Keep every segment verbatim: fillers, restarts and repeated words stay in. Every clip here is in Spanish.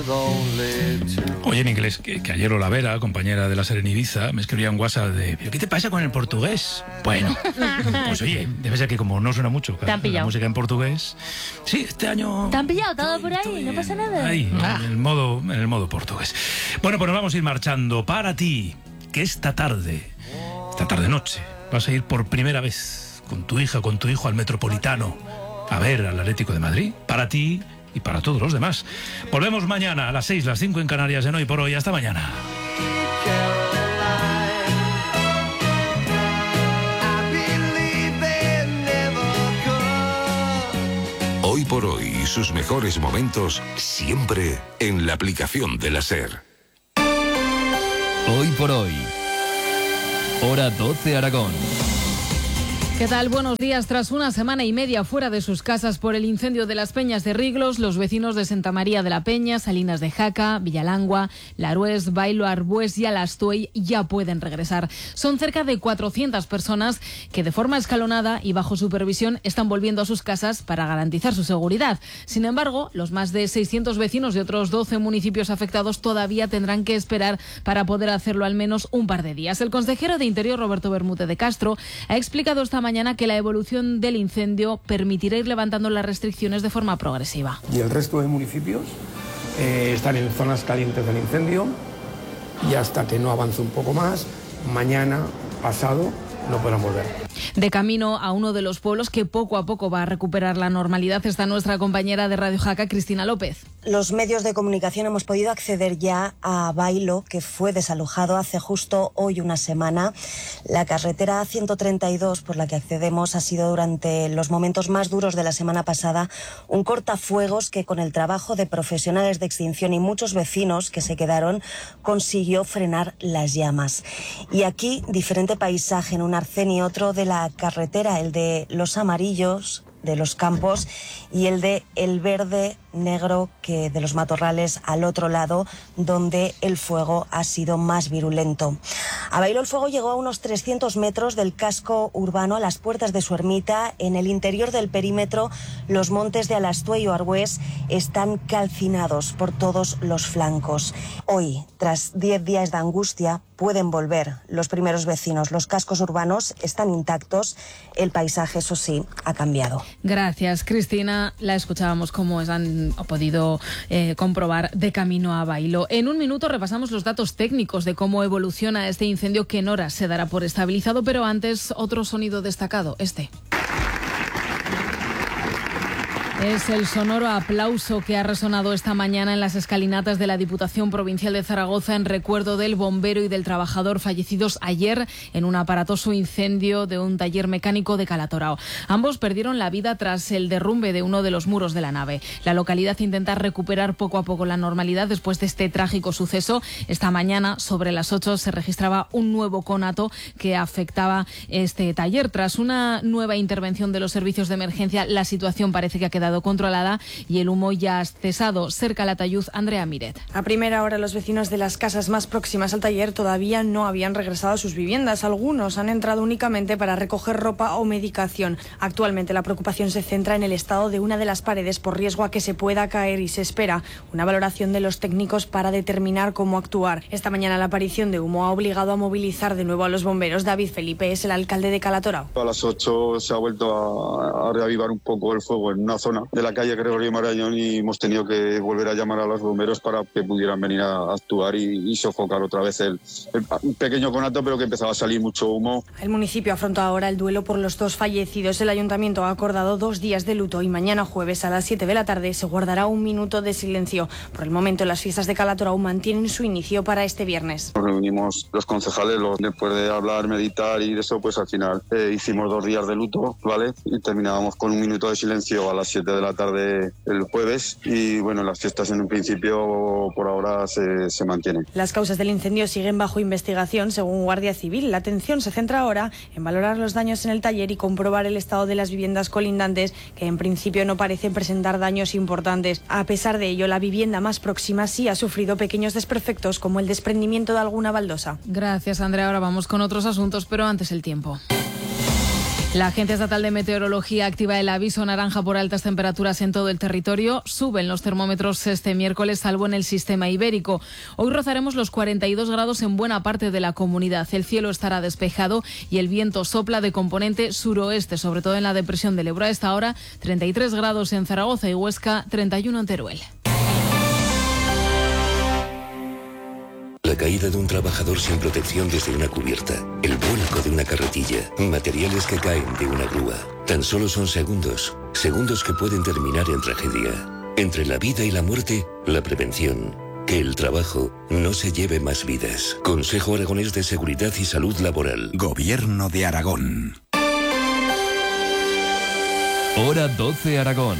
Oye, en inglés, que, que ayer Olavera, compañera de la SER en Ibiza, me escribía un WhatsApp de ¿pero qué te pasa con el portugués? Bueno, pues oye, debe ser que como no suena mucho ¿Te han pillado? la música en portugués. Sí, este año... ¿Te han pillado todo por ahí? Estoy No pasa nada. Ahí, Ah. en el modo, en el modo portugués. Bueno, pues nos vamos a ir marchando. Para ti, que esta tarde, esta tarde-noche, vas a ir por primera vez con tu hija, con tu hijo al Metropolitano a ver al Atlético de Madrid. Para ti y para todos los demás. Volvemos mañana a las seis, las cinco en Canarias en Hoy por Hoy. Hasta mañana. Hoy por Hoy y sus mejores momentos siempre en la aplicación de la SER. Hoy por Hoy. Hora doce Aragón. ¿Qué tal? Buenos días. Tras una semana y media fuera de sus casas por el incendio de las Peñas de Riglos, los vecinos de Santa María de la Peña, Salinas de Jaca, Villalangua, Larués, Bailo, Arbués y Alastuey ya pueden regresar. Son cerca de cuatrocientas personas que de forma escalonada y bajo supervisión están volviendo a sus casas para garantizar su seguridad. Sin embargo, los más de seiscientos vecinos de otros doce municipios afectados todavía tendrán que esperar para poder hacerlo al menos un par de días. El consejero de Interior, Roberto Bermúdez de Castro, ha explicado esta mañana que la evolución del incendio permitirá ir levantando las restricciones de forma progresiva. Y el resto de municipios eh, están en zonas calientes del incendio y hasta que no avance un poco más, mañana, pasado, no podrán volver. De camino a uno de los pueblos que poco a poco va a recuperar la normalidad está nuestra compañera de Radio Jaca, Cristina López. Los medios de comunicación hemos podido acceder ya a Bailo, que fue desalojado hace justo hoy una semana. La carretera ciento treinta y dos por la que accedemos ha sido durante los momentos más duros de la semana pasada un cortafuegos que con el trabajo de profesionales de extinción y muchos vecinos que se quedaron consiguió frenar las llamas. Y aquí diferente paisaje en un arcén y otro de la carretera, el de los amarillos de los campos y el de el verde negro que de los matorrales al otro lado, donde el fuego ha sido más virulento. A Bailo el fuego llegó a unos trescientos metros del casco urbano, a las puertas de su ermita. En el interior del perímetro, los montes de Alastuey o Arbués están calcinados por todos los flancos. Hoy, tras diez días de angustia, pueden volver los primeros vecinos. Los cascos urbanos están intactos. El paisaje, eso sí, ha cambiado. Gracias, Cristina. La escuchábamos como han podido eh, comprobar de camino a Bailo. En un minuto repasamos los datos técnicos de cómo evoluciona este incendio que en horas se dará por estabilizado, pero antes otro sonido destacado, este. Es el sonoro aplauso que ha resonado esta mañana en las escalinatas de la Diputación Provincial de Zaragoza en recuerdo del bombero y del trabajador fallecidos ayer en un aparatoso incendio de un taller mecánico de Calatorao. Ambos perdieron la vida tras el derrumbe de uno de los muros de la nave. La localidad intenta recuperar poco a poco la normalidad después de este trágico suceso. Esta mañana, sobre las ocho, se registraba un nuevo conato que afectaba este taller. Tras una nueva intervención de los servicios de emergencia, la situación parece que ha quedado controlada y el humo ya ha cesado. Cerca al ataúd, Andrea Miret. A primera hora, los vecinos de las casas más próximas al taller todavía no habían regresado a sus viviendas. Algunos han entrado únicamente para recoger ropa o medicación. Actualmente la preocupación se centra en el estado de una de las paredes por riesgo a que se pueda caer y se espera una valoración de los técnicos para determinar cómo actuar. Esta mañana la aparición de humo ha obligado a movilizar de nuevo a los bomberos. David Felipe es el alcalde de Calatorao. A las ocho se ha vuelto a, a reavivar un poco el fuego en una zona de la calle Gregorio Marañón y hemos tenido que volver a llamar a los bomberos para que pudieran venir a actuar y, y sofocar otra vez el, el un pequeño conato, pero que empezaba a salir mucho humo. El municipio afronta ahora el duelo por los dos fallecidos. El ayuntamiento ha acordado dos días de luto y mañana jueves a las siete de la tarde se guardará un minuto de silencio. Por el momento las fiestas de Calatorao mantienen su inicio para este viernes. Nos reunimos los concejales, los, después de hablar, meditar y eso, pues al final eh, hicimos dos días de luto, ¿vale? Y terminábamos con un minuto de silencio a las siete de la tarde el jueves y bueno, las fiestas en un principio por ahora se, se mantienen. Las causas del incendio siguen bajo investigación según Guardia Civil. La atención se centra ahora en valorar los daños en el taller y comprobar el estado de las viviendas colindantes, que en principio no parecen presentar daños importantes. A pesar de ello, la vivienda más próxima sí ha sufrido pequeños desperfectos como el desprendimiento de alguna baldosa. Gracias, Andrea. Ahora vamos con otros asuntos, pero antes el tiempo. La Agencia Estatal de Meteorología activa el aviso naranja por altas temperaturas en todo el territorio. Suben los termómetros este miércoles, salvo en el sistema ibérico. Hoy rozaremos los cuarenta y dos grados en buena parte de la comunidad. El cielo estará despejado y el viento sopla de componente suroeste, sobre todo en la depresión del Ebro. A esta hora, treinta y tres grados en Zaragoza y Huesca, treinta y uno en Teruel. La caída de un trabajador sin protección desde una cubierta, el vuelco de una carretilla, materiales que caen de una grúa. Tan solo son segundos, segundos que pueden terminar en tragedia. Entre la vida y la muerte, la prevención. Que el trabajo no se lleve más vidas. Consejo Aragonés de Seguridad y Salud Laboral. Gobierno de Aragón. Hora doce Aragón.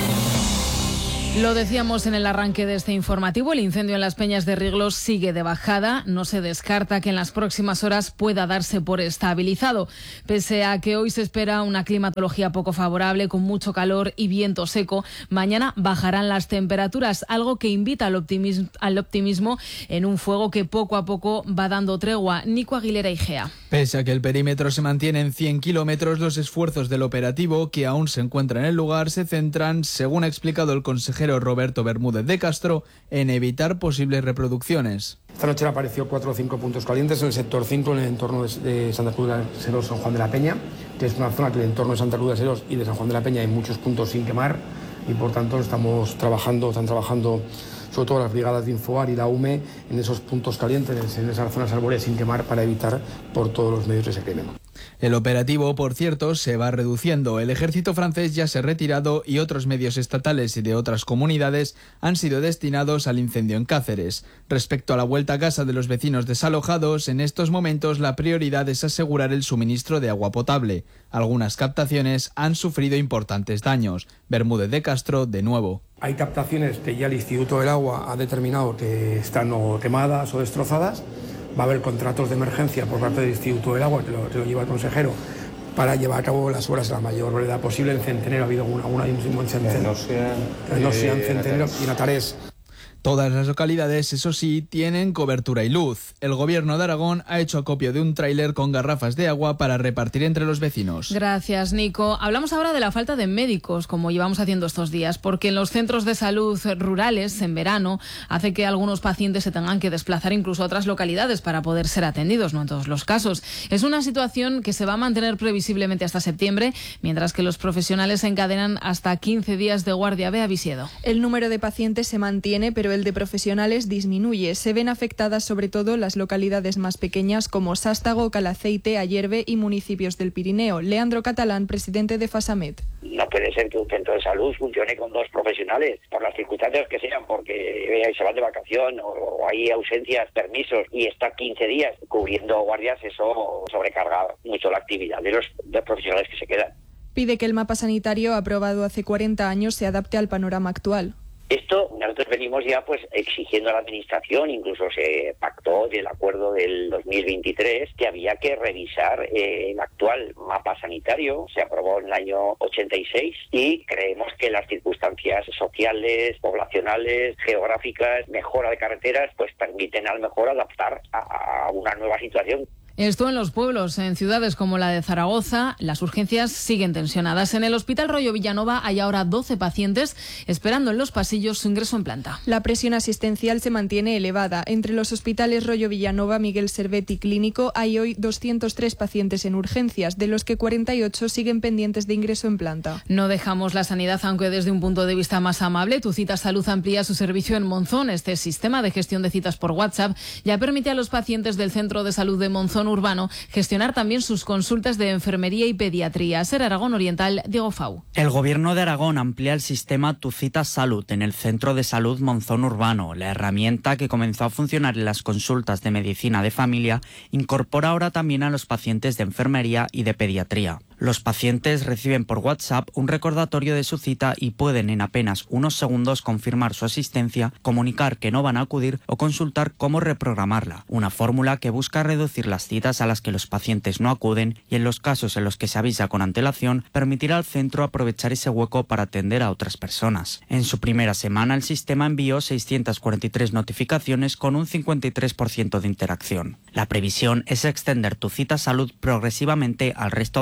Lo decíamos en el arranque de este informativo, el incendio en las Peñas de Riglos sigue de bajada. No se descarta que en las próximas horas pueda darse por estabilizado. Pese a que hoy se espera una climatología poco favorable, con mucho calor y viento seco, mañana bajarán las temperaturas, algo que invita al optimismo, al optimismo en un fuego que poco a poco va dando tregua. Nico Aguilera, Igea. Pese a que el perímetro se mantiene en cien kilómetros, los esfuerzos del operativo, que aún se encuentra en el lugar, se centran, según ha explicado el consejero Roberto Bermúdez de Castro, en evitar posibles reproducciones. Esta noche han aparecido cuatro o cinco puntos calientes en el sector cinco, en el entorno de Santa Cruz de Seros, San Juan de la Peña, que es una zona que en el entorno de Santa Cruz de Seros y de San Juan de la Peña hay muchos puntos sin quemar y por tanto estamos trabajando, están trabajando sobre todo las brigadas de Infoar y la U M E en esos puntos calientes, en esas zonas arbóreas sin quemar para evitar por todos los medios que se quemen. El operativo, por cierto, se va reduciendo. El ejército francés ya se ha retirado y otros medios estatales y de otras comunidades han sido destinados al incendio en Cáceres. Respecto a la vuelta a casa de los vecinos desalojados, en estos momentos la prioridad es asegurar el suministro de agua potable. Algunas captaciones han sufrido importantes daños. Bermúdez de Castro, de nuevo. Hay captaciones que ya el Instituto del Agua ha determinado que están o quemadas o destrozadas. Va a haber contratos de emergencia por parte del Instituto del Agua, que lo, que lo lleva el consejero, para llevar a cabo las obras a la mayor brevedad posible. En Centenero ha habido alguna, alguna en Centenero, no sean, no sean Centenero y en Atarés. Todas las localidades, eso sí, tienen cobertura y luz. El Gobierno de Aragón ha hecho acopio de un tráiler con garrafas de agua para repartir entre los vecinos. Gracias, Nico. Hablamos ahora de la falta de médicos, como llevamos haciendo estos días, porque en los centros de salud rurales, en verano, hace que algunos pacientes se tengan que desplazar incluso a otras localidades para poder ser atendidos, no en todos los casos. Es una situación que se va a mantener previsiblemente hasta septiembre, mientras que los profesionales encadenan hasta quince días de guardia. Bea Visiedo. El número de pacientes se mantiene, pero el de profesionales disminuye. Se ven afectadas sobre todo las localidades más pequeñas como Sástago, Calaceite, Ayerbe y municipios del Pirineo. Leandro Catalán, presidente de Fasamet. No puede ser que un centro de salud funcione con dos profesionales, por las circunstancias que sean, porque se van de vacación o hay ausencias, permisos, y está quince días cubriendo guardias. Eso sobrecarga mucho la actividad de los, de los profesionales que se quedan. Pide que el mapa sanitario aprobado hace cuarenta años se adapte al panorama actual. Esto nosotros venimos ya pues exigiendo a la Administración, incluso se pactó del acuerdo del dos mil veintitrés que había que revisar eh, el actual mapa sanitario. Se aprobó en el año ochenta y seis y creemos que las circunstancias sociales, poblacionales, geográficas, mejora de carreteras, pues permiten a lo mejor adaptar a, a una nueva situación. Esto en los pueblos. En ciudades como la de Zaragoza, las urgencias siguen tensionadas. En el Hospital Rollo Villanova hay ahora doce pacientes esperando en los pasillos su ingreso en planta. La presión asistencial se mantiene elevada. Entre los hospitales Rollo Villanova, Miguel Servet y Clínico hay hoy doscientos tres pacientes en urgencias, de los que cuarenta y ocho siguen pendientes de ingreso en planta. No dejamos la sanidad, aunque desde un punto de vista más amable. Tu Cita Salud amplía su servicio en Monzón. Este sistema de gestión de citas por WhatsApp ya permite a los pacientes del Centro de Salud de Monzón Urbano gestionar también sus consultas de enfermería y pediatría. Ser Aragón Oriental, Diego Fau. El Gobierno de Aragón amplía el sistema Tu Cita Salud en el Centro de Salud Monzón Urbano. La herramienta, que comenzó a funcionar en las consultas de medicina de familia, incorpora ahora también a los pacientes de enfermería y de pediatría. Los pacientes reciben por WhatsApp un recordatorio de su cita y pueden en apenas unos segundos confirmar su asistencia, comunicar que no van a acudir o consultar cómo reprogramarla. Una fórmula que busca reducir las citas a las que los pacientes no acuden y, en los casos en los que se avisa con antelación, permitirá al centro aprovechar ese hueco para atender a otras personas. En su primera semana, el sistema envió seiscientas cuarenta y tres notificaciones con un cincuenta y tres por ciento de interacción. La previsión es extender Tu Cita Salud progresivamente al resto de la comunidad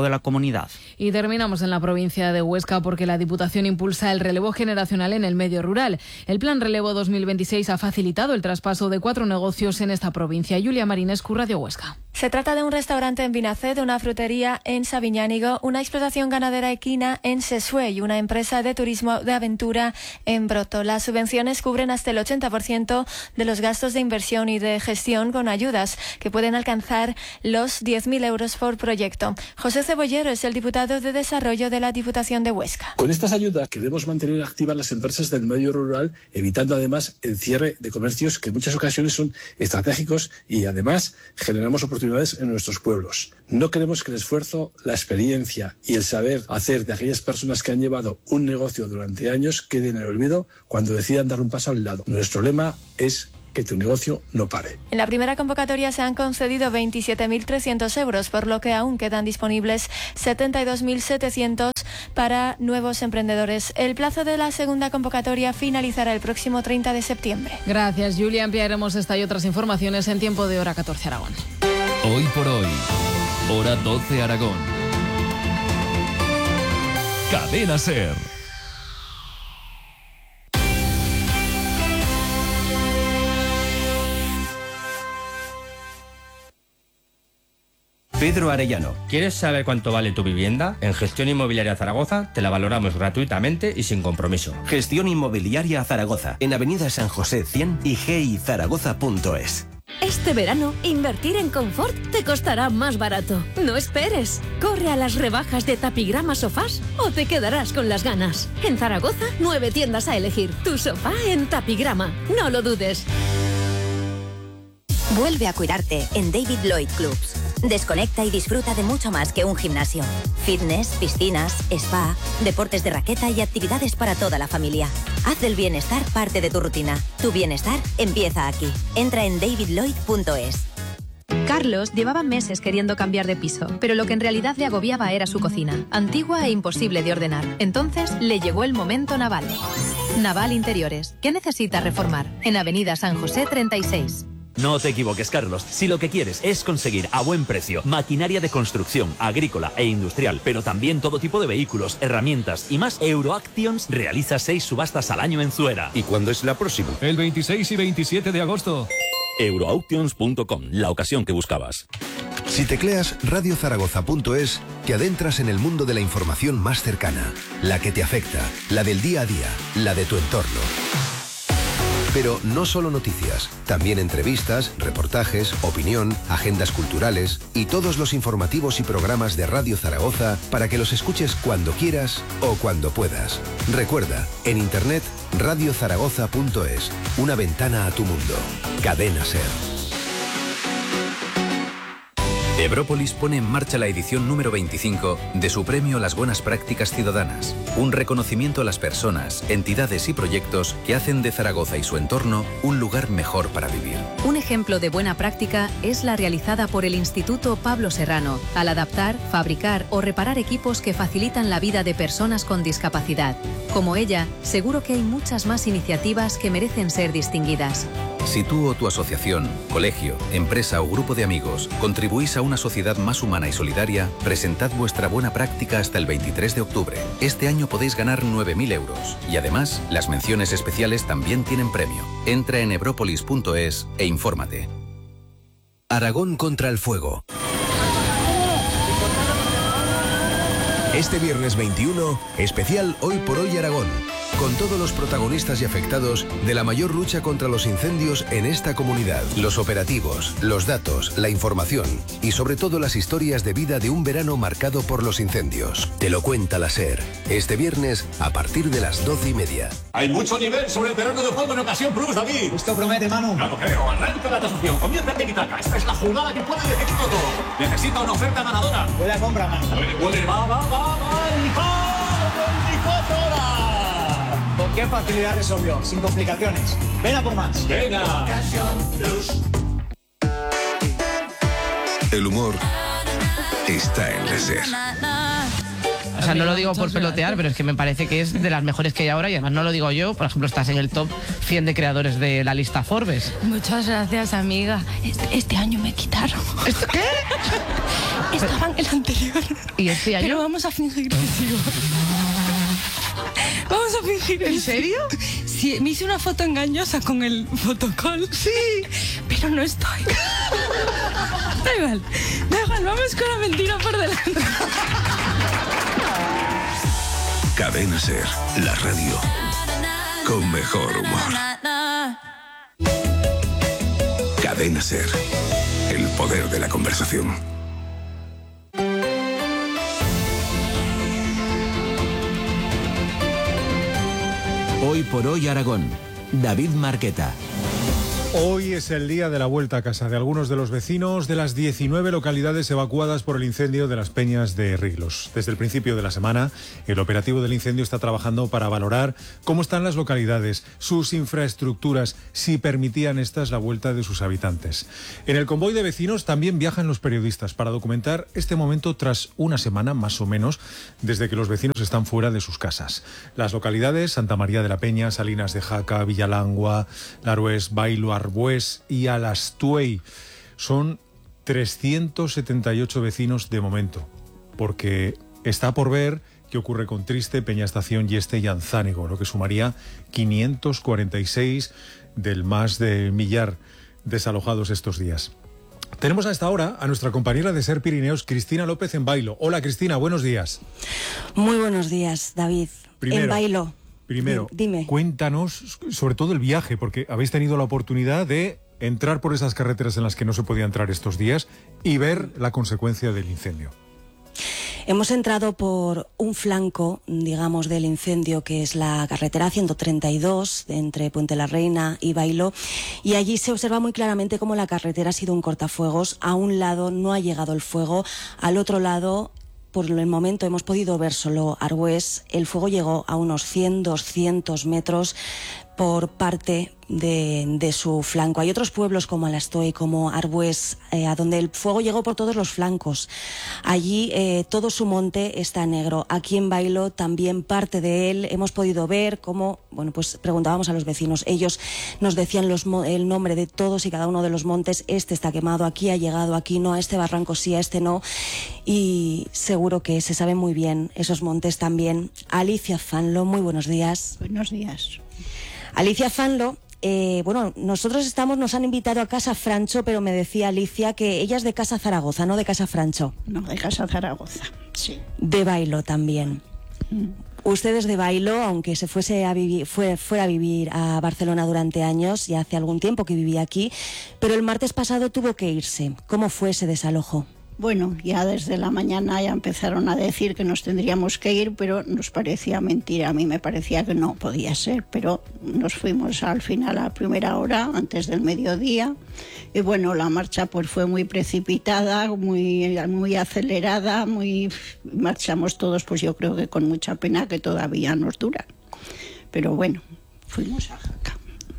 comunidad. Y terminamos en la provincia de Huesca porque la Diputación impulsa el relevo generacional en el medio rural. El Plan Relevo dos mil veintiséis ha facilitado el traspaso de cuatro negocios en esta provincia. Julia Marinescu, Radio Huesca. Se trata de un restaurante en Vinaced, una frutería en Sabiñánigo, una explotación ganadera equina en Sesue y una empresa de turismo de aventura en Broto. Las subvenciones cubren hasta el ochenta por ciento de los gastos de inversión y de gestión con ayudas que pueden alcanzar los diez mil euros por proyecto. José Cebollero es el diputado de Desarrollo de la Diputación de Huesca. Con estas ayudas queremos mantener activas las empresas del medio rural, evitando además el cierre de comercios que en muchas ocasiones son estratégicos y además generamos oportunidades en nuestros pueblos. No queremos que el esfuerzo, la experiencia y el saber hacer de aquellas personas que han llevado un negocio durante años quede en el olvido cuando decidan dar un paso al lado. Nuestro lema es que tu negocio no pare. En la primera convocatoria se han concedido veintisiete mil trescientos euros, por lo que aún quedan disponibles setenta y dos mil setecientos para nuevos emprendedores. El plazo de la segunda convocatoria finalizará el próximo treinta de septiembre. Gracias, Julia. Ampliaremos esta y otras informaciones en tiempo de Hora catorce Aragón. Hoy por hoy, Hora doce Aragón. Cadena SER. Pedro Arellano. ¿Quieres saber cuánto vale tu vivienda? En Gestión Inmobiliaria Zaragoza te la valoramos gratuitamente y sin compromiso. Gestión Inmobiliaria Zaragoza, en Avenida San José cien y g i zaragoza punto es. Este verano, invertir en confort te costará más barato. No esperes. Corre a las rebajas de Tapigrama Sofás o te quedarás con las ganas. En Zaragoza, nueve tiendas a elegir. Tu sofá en Tapigrama. No lo dudes. Vuelve a cuidarte en David Lloyd Clubs. Desconecta y disfruta de mucho más que un gimnasio. Fitness, piscinas, spa, deportes de raqueta y actividades para toda la familia. Haz del bienestar parte de tu rutina. Tu bienestar empieza aquí. Entra en david lloyd punto es. Carlos llevaba meses queriendo cambiar de piso, pero lo que en realidad le agobiaba era su cocina, antigua e imposible de ordenar. Entonces le llegó el momento Naval. Naval Interiores. ¿Qué necesita reformar? En Avenida San José treinta y seis. No te equivoques, Carlos. Si lo que quieres es conseguir a buen precio maquinaria de construcción, agrícola e industrial, pero también todo tipo de vehículos, herramientas y más, Euroactions realiza seis subastas al año en Zuera. ¿Y cuándo es la próxima? El veintiséis y veintisiete de agosto. Euroauctions punto com, la ocasión que buscabas. Si tecleas radio zaragoza punto es, te adentras en el mundo de la información más cercana, la que te afecta, la del día a día, la de tu entorno. Pero no solo noticias, también entrevistas, reportajes, opinión, agendas culturales y todos los informativos y programas de Radio Zaragoza para que los escuches cuando quieras o cuando puedas. Recuerda, en internet radio zaragoza punto es, una ventana a tu mundo. Cadena SER. Ebrópolis pone en marcha la edición número veinticinco de su premio Las Buenas Prácticas Ciudadanas, un reconocimiento a las personas, entidades y proyectos que hacen de Zaragoza y su entorno un lugar mejor para vivir. Un ejemplo de buena práctica es la realizada por el Instituto Pablo Serrano, al adaptar, fabricar o reparar equipos que facilitan la vida de personas con discapacidad. Como ella, seguro que hay muchas más iniciativas que merecen ser distinguidas. Si tú o tu asociación, colegio, empresa o grupo de amigos contribuís a una sociedad más humana y solidaria, presentad vuestra buena práctica hasta el veintitrés de octubre. Este año podéis ganar nueve mil euros y además las menciones especiales también tienen premio. Entra en ebrópolis punto es e infórmate. Aragón contra el fuego. Este viernes veintiuno, especial Hoy por Hoy Aragón, con todos los protagonistas y afectados de la mayor lucha contra los incendios en esta comunidad. Los operativos, los datos, la información y sobre todo las historias de vida de un verano marcado por los incendios. Te lo cuenta la SER, este viernes a partir de las doce y media. Hay mucho nivel sobre el terreno de juego en Ocasión Plus, David. Esto promete, Manu. No lo creo. Arranca la tasación. Comienza en Tiki-Taka. Esta es la jugada que puede decidir todo. Necesita una oferta ganadora. Buena compra, Manu. Puede, puede. Va, va, va, va. El veinticuatro horas. ¿Con qué facilidad resolvió? Sin complicaciones. Ven a por más. Venga. Ocasión Plus. El humor está en la SER. sea, no lo digo por pelotear, pero es que me parece que es de las mejores que hay ahora y además no lo digo yo, por ejemplo, estás en el top cien de creadores de la lista Forbes. Muchas gracias, amiga. Este, este año me quitaron. ¿Qué? Estaba en el anterior. ¿Y este año? Pero vamos a fingir que sigo. Vamos a fingir. ¿En serio? Sí, me hice una foto engañosa con el fotocall. Sí. Pero no estoy. Da igual, da igual, vamos con la mentira por delante. Cadena Ser, la radio con mejor humor. Cadena Ser, el poder de la conversación. Hoy por hoy Aragón. David Marqueta. Hoy es el día de la vuelta a casa de algunos de los vecinos de las diecinueve localidades evacuadas por el incendio de las Peñas de Riglos. Desde el principio de la semana, el operativo del incendio está trabajando para valorar cómo están las localidades, sus infraestructuras, si permitían estas la vuelta de sus habitantes. En el convoy de vecinos también viajan los periodistas para documentar este momento tras una semana, más o menos, desde que los vecinos están fuera de sus casas. Las localidades, Santa María de la Peña, Salinas de Jaca, Villalangua, Larués, Bailo, Arbués y Alastuey. Son trescientos setenta y ocho vecinos de momento, porque está por ver qué ocurre con Triste, Peña Estación, Yeste y Anzánigo, lo que sumaría quinientos cuarenta y seis del más de millar desalojados estos días. Tenemos a esta hora a nuestra compañera de Ser Pirineos, Cristina López, en Bailo. Hola, Cristina, buenos días. Muy buenos días, David. Primero, en Bailo. Primero, Dime. Cuéntanos sobre todo el viaje, porque habéis tenido la oportunidad de entrar por esas carreteras en las que no se podía entrar estos días y ver la consecuencia del incendio. Hemos entrado por un flanco, digamos, del incendio, que es la carretera ciento treinta y dos, entre Puente la Reina y Bailo, y allí se observa muy claramente cómo la carretera ha sido un cortafuegos. A un lado no ha llegado el fuego, al otro lado, por el momento hemos podido ver solo Arbués. El fuego llegó a unos cien, doscientos metros por parte de, de su flanco. Hay otros pueblos como Alastoy, como Arbués, eh, a donde el fuego llegó por todos los flancos. Allí eh, todo su monte está negro. Aquí en Bailo también parte de él. Hemos podido ver cómo, bueno, pues preguntábamos a los vecinos. Ellos nos decían los, el nombre de todos y cada uno de los montes. Este está quemado, aquí ha llegado, aquí no, a este barranco sí, a este no. Y seguro que se saben muy bien esos montes también. Alicia Fanlo, muy buenos días. Buenos días. Alicia Fanlo, eh, bueno, nosotros estamos, nos han invitado a Casa Francho, pero me decía Alicia que ella es de Casa Zaragoza, no de Casa Francho. No, de Casa Zaragoza, sí. De Bailo también. Mm. Usted es de Bailo, aunque se fuese a vivir, fue, fuera a vivir a Barcelona durante años, y hace algún tiempo que vivía aquí, pero el martes pasado tuvo que irse. ¿Cómo fue ese desalojo? Bueno, ya desde la mañana ya empezaron a decir que nos tendríamos que ir, pero nos parecía mentira. A mí me parecía que no podía ser, pero nos fuimos al final a primera hora, antes del mediodía. Y bueno, la marcha pues fue muy precipitada, muy, muy acelerada, muy marchamos todos, pues yo creo que con mucha pena, que todavía nos dura. Pero bueno, fuimos a Jaca.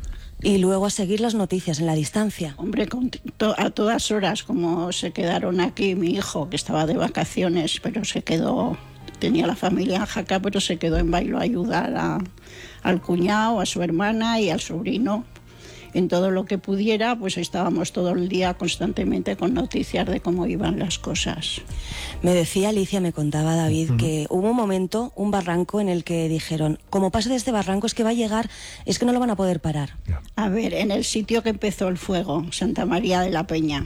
Y luego a seguir las noticias en la distancia. Hombre, con to- a todas horas, como se quedaron aquí, mi hijo, que estaba de vacaciones, pero se quedó, tenía la familia en Jaca, pero se quedó en Bailo a ayudar a, al cuñado, a su hermana y al sobrino. En todo lo que pudiera, pues estábamos todo el día constantemente con noticias de cómo iban las cosas. Me decía Alicia, me contaba David, uh-huh. que hubo un momento, un barranco en el que dijeron, como pase de este barranco es que va a llegar, es que no lo van a poder parar. A ver, en el sitio que empezó el fuego, Santa María de la Peña,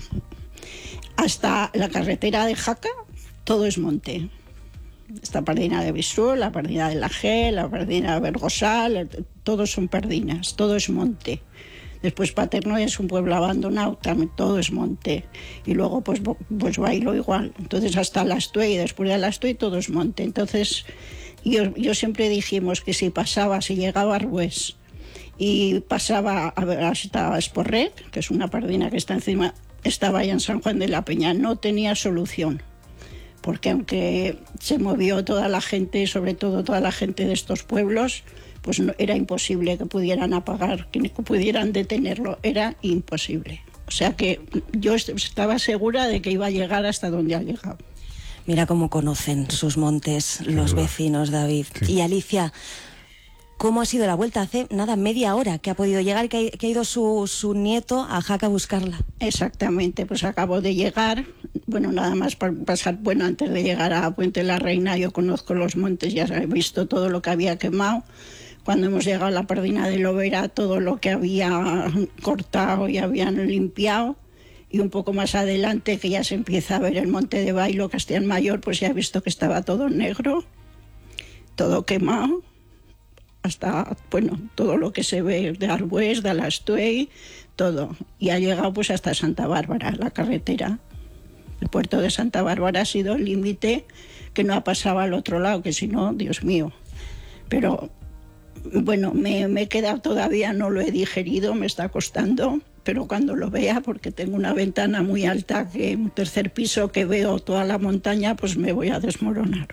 hasta la carretera de Jaca, todo es monte. Esta pardina de Bisú, la pardina de la G, la pardina de Bergosal, todos son pardinas, todo es monte. Después Paterno es un pueblo abandonado, también todo es monte. Y luego pues, pues Bailo igual. Entonces hasta Alastuey, y después de Alastuey todo es monte. Entonces yo, yo siempre dijimos que si pasaba, si llegaba a Arbués y pasaba a, hasta Esporret, que es una pardina que está encima, estaba ya en San Juan de la Peña, no tenía solución. Porque aunque se movió toda la gente, sobre todo toda la gente de estos pueblos, pues no, era imposible que pudieran apagar, que pudieran detenerlo, era imposible. O sea que yo estaba segura de que iba a llegar hasta donde ha llegado. Mira cómo conocen sus montes los vecinos, David. Sí. Y Alicia, ¿cómo ha sido la vuelta? Hace nada, media hora que ha podido llegar, que ha, que ha ido su, su nieto a Jaca a buscarla. Exactamente, pues acabo de llegar. Bueno, nada más para pasar, bueno, antes de llegar a Puente de la Reina, yo conozco los montes, ya he visto todo lo que había quemado. Cuando hemos llegado a la Pardina de Lovera, todo lo que había cortado y habían limpiado. Y un poco más adelante, que ya se empieza a ver el monte de Bailo, Castellán Mayor, pues ya he visto que estaba todo negro, todo quemado, hasta, bueno, todo lo que se ve de Arbués, de Alastuey, todo. Y ha llegado pues hasta Santa Bárbara, la carretera. El puerto de Santa Bárbara ha sido el límite que no ha pasado al otro lado, que si no, Dios mío. Pero, bueno, me, me he quedado todavía, no lo he digerido, me está costando. Pero cuando lo vea, porque tengo una ventana muy alta, que un tercer piso que veo toda la montaña, pues me voy a desmoronar.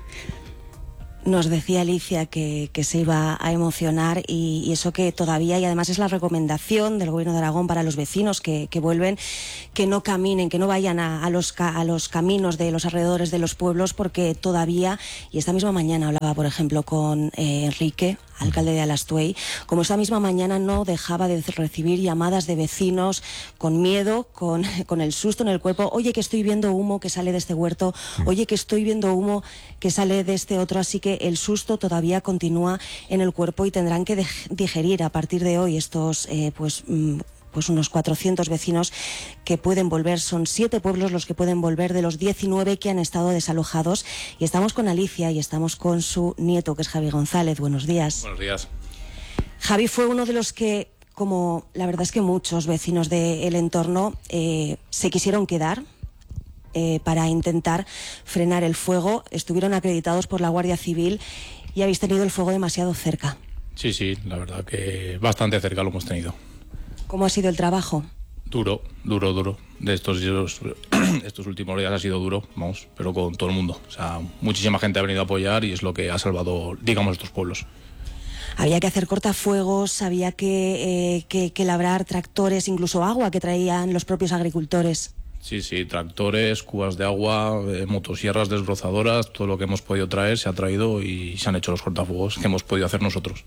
Nos decía Alicia que, que se iba a emocionar y, y eso que todavía, y además es la recomendación del Gobierno de Aragón para los vecinos que, que vuelven, que no caminen, que no vayan a, a, los, a los caminos de los alrededores de los pueblos, porque todavía, y esta misma mañana hablaba, por ejemplo, con eh, Enrique, alcalde de Alastuey, como esta misma mañana no dejaba de recibir llamadas de vecinos con miedo, con, con el susto en el cuerpo. Oye, que estoy viendo humo que sale de este huerto, oye, que estoy viendo humo que sale de este otro, así que el susto todavía continúa en el cuerpo y tendrán que digerir a partir de hoy estos, eh, pues... pues unos cuatrocientos vecinos que pueden volver. Son siete pueblos los que pueden volver de los diecinueve que han estado desalojados. Y estamos con Alicia y estamos con su nieto, que es Javi González. Buenos días. Buenos días. Javi fue uno de los que, como la verdad es que muchos vecinos del entorno, eh, se quisieron quedar eh, para intentar frenar el fuego. Estuvieron acreditados por la Guardia Civil y habéis tenido el fuego demasiado cerca. Sí, sí, la verdad que bastante cerca lo hemos tenido. ¿Cómo ha sido el trabajo? Duro, duro, duro. De estos, estos últimos días ha sido duro, vamos, pero con todo el mundo. O sea, muchísima gente ha venido a apoyar y es lo que ha salvado, digamos, estos pueblos. Había que hacer cortafuegos, había que, eh, que, que labrar tractores, incluso agua que traían los propios agricultores. Sí, sí, tractores, cubas de agua, eh, motosierras desbrozadoras, todo lo que hemos podido traer se ha traído y se han hecho los cortafuegos que hemos podido hacer nosotros.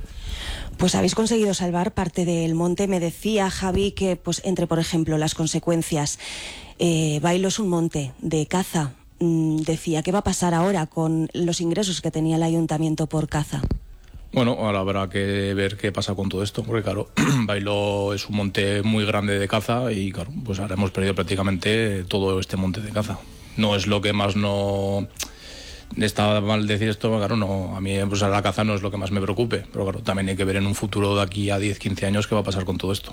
Pues habéis conseguido salvar parte del monte. Me decía Javi que, pues, entre, por ejemplo, las consecuencias, eh, Bailo es un monte de caza. Mm, decía, ¿qué va a pasar ahora con los ingresos que tenía el ayuntamiento por caza? Bueno, ahora habrá que ver qué pasa con todo esto, porque claro, Bailo es un monte muy grande de caza y claro, pues ahora hemos perdido prácticamente todo este monte de caza. No es lo que más no... Está mal decir esto, claro, no, a mí pues, la caza no es lo que más me preocupe, pero claro, también hay que ver en un futuro de aquí a diez, quince años qué va a pasar con todo esto.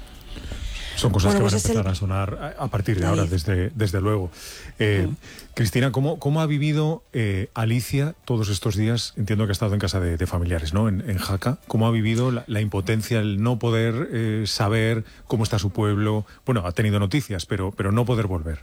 Son cosas bueno, que van pues a empezar el... a sonar a partir de ahora, desde, desde luego. Eh, mm. Cristina, ¿cómo, ¿cómo ha vivido eh, Alicia todos estos días? Entiendo que ha estado en casa de, de familiares, ¿no? En, en Jaca. ¿Cómo ha vivido la, la impotencia, el no poder eh, saber cómo está su pueblo? Bueno, ha tenido noticias, pero, pero no poder volver.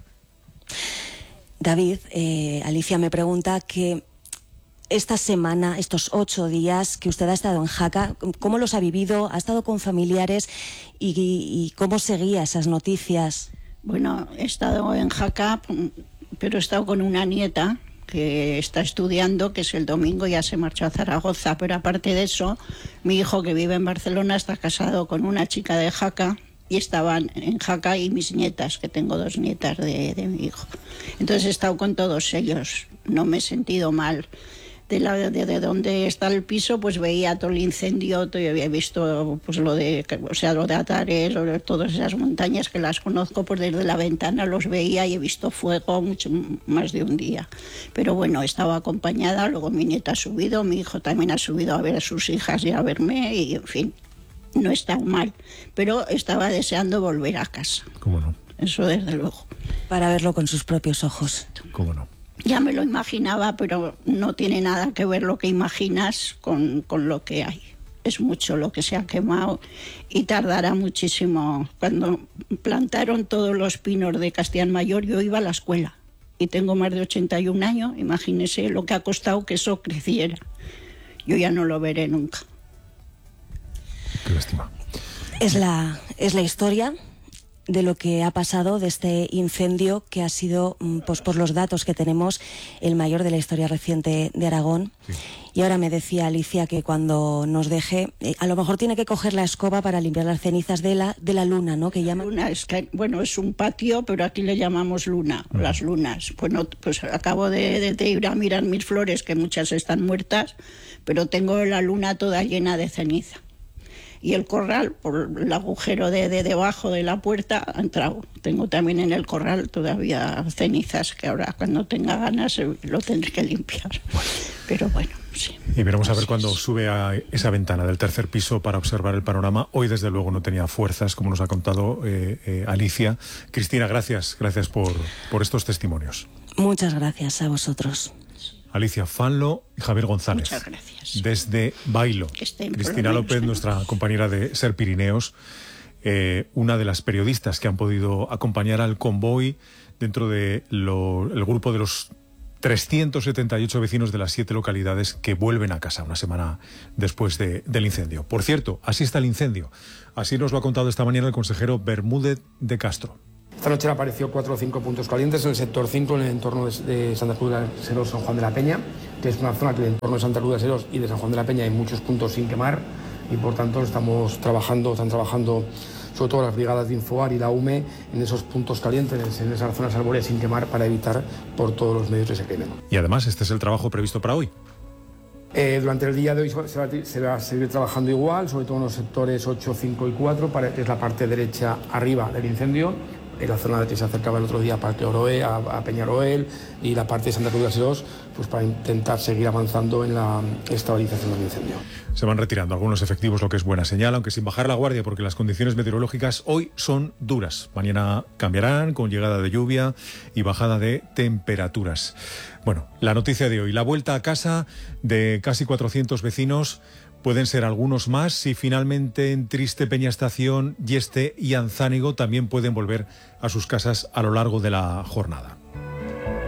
David, eh, Alicia me pregunta que esta semana, estos ocho días que usted ha estado en Jaca, ¿cómo los ha vivido? ¿Ha estado con familiares? ¿Y, y, y cómo seguía esas noticias? Bueno, he estado en Jaca, pero he estado con una nieta que está estudiando, que es el domingo, ya se marchó a Zaragoza. Pero aparte de eso, mi hijo, que vive en Barcelona, está casado con una chica de Jaca. Y estaban en Jaca y mis nietas, que tengo dos nietas de, de mi hijo. Entonces he estado con todos ellos, no me he sentido mal. De, la, de, de donde está el piso, pues veía todo el incendio, todo, había visto pues lo de, o sea, lo de Atares, lo de todas esas montañas que las conozco, pues desde la ventana los veía y he visto fuego mucho más de un día. Pero bueno, estaba acompañada, luego mi nieta ha subido, mi hijo también ha subido a ver a sus hijas y a verme, y en fin. No está mal, pero estaba deseando volver a casa. ¿Cómo no? Eso desde luego. Para verlo con sus propios ojos. ¿Cómo no? Ya me lo imaginaba, pero no tiene nada que ver lo que imaginas con, con lo que hay. Es mucho lo que se ha quemado y tardará muchísimo. Cuando plantaron todos los pinos de Castellán Mayor, yo iba a la escuela y tengo más de ochenta y un años. Imagínese lo que ha costado que eso creciera. Yo ya no lo veré nunca. Qué lástima. Es la, es la historia de lo que ha pasado, de este incendio que ha sido, pues por los datos que tenemos, el mayor de la historia reciente de Aragón. Sí. Y ahora me decía Alicia que cuando nos deje, eh, a lo mejor tiene que coger la escoba para limpiar las cenizas de la de la luna, ¿no? Que llama. Luna, es que, bueno, es un patio, pero aquí le llamamos luna, uh-huh. las lunas. Bueno, pues acabo de, de, de ir a mirar mis flores, que muchas están muertas, pero tengo la luna toda llena de ceniza. Y el corral, por el agujero de, de debajo de la puerta, ha entrado. Tengo también en el corral todavía cenizas, que ahora cuando tenga ganas lo tendré que limpiar. Bueno. Pero bueno, sí. Y veremos a ver cuando sube a esa ventana del tercer piso para observar el panorama. Hoy, desde luego, no tenía fuerzas, como nos ha contado eh, eh, Alicia. Cristina, gracias. Gracias por, por estos testimonios. Muchas gracias a vosotros. Alicia Fanlo y Javier González. Muchas gracias. Desde Bailo. Cristina López, nuestra compañera de Ser Pirineos, eh, una de las periodistas que han podido acompañar al convoy dentro del de grupo de los trescientos setenta y ocho vecinos de las siete localidades que vuelven a casa una semana después de, del incendio. Por cierto, así está el incendio. Así nos lo ha contado esta mañana el consejero Bermúdez de Castro. Esta noche apareció cuatro o cinco puntos calientes en el sector cinco, en el entorno de, de Santa Cruz de Seros, San Juan de la Peña, que es una zona que en el entorno de Santa Cruz de Seros y de San Juan de la Peña hay muchos puntos sin quemar y por tanto estamos trabajando, están trabajando sobre todo las brigadas de Infoar y la U M E en esos puntos calientes, en esas zonas arbóreas sin quemar para evitar por todos los medios que se quemen. Y además este es el trabajo previsto para hoy. Eh, durante el día de hoy se va, se va a seguir trabajando igual, sobre todo en los sectores ocho, cinco y cuatro, para, que es la parte derecha arriba del incendio, en la zona de que se acercaba el otro día a Parque Oroé, a, a Peñaroel y la parte de Santa Cruz de Seros, pues para intentar seguir avanzando en la estabilización del incendio. Se van retirando algunos efectivos, lo que es buena señal, aunque sin bajar la guardia, porque las condiciones meteorológicas hoy son duras. Mañana cambiarán con llegada de lluvia y bajada de temperaturas. Bueno, la noticia de hoy, la vuelta a casa de casi cuatrocientos vecinos. Pueden ser algunos más si finalmente en Triste, Peñaestación, Yeste y Anzánigo también pueden volver a sus casas a lo largo de la jornada.